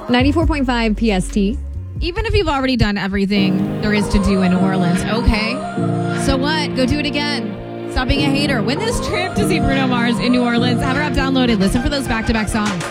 94.5 PST. Even if you've already done everything there is to do in New Orleans, okay. So what? Go do it again. Stop being a hater. Win this trip to see Bruno Mars in New Orleans. Have her app downloaded. Listen for those back-to-back songs.